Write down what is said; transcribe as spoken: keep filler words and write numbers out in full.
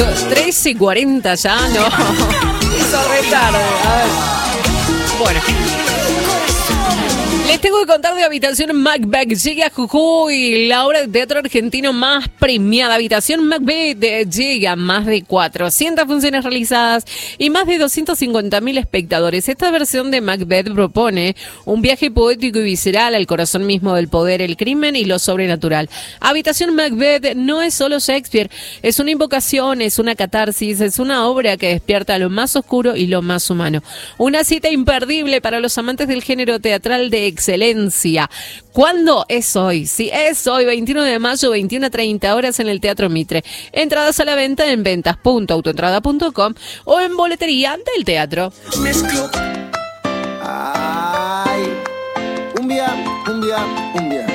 trece y cuarenta ya, no. Hizo re tarde. A ver. Bueno. Les tengo que contar de Habitación Macbeth. Llega a Jujuy, la obra de teatro argentino más premiada. Habitación Macbeth llega a más de cuatrocientas funciones realizadas y más de doscientos cincuenta mil espectadores. Esta versión de Macbeth propone un viaje poético y visceral al corazón mismo del poder, el crimen y lo sobrenatural. Habitación Macbeth no es solo Shakespeare, es una invocación, es una catarsis, es una obra que despierta lo más oscuro y lo más humano. Una cita imperdible para los amantes del género teatral de excelencia. ¿Cuándo? Es hoy. Sí, es hoy, veintiuno de mayo, veintiuna treinta horas en el Teatro Mitre. Entradas a la venta en ventas punto autoentrada punto com o en boletería del teatro. Mezclo. Ay, cumbia, cumbia, cumbia.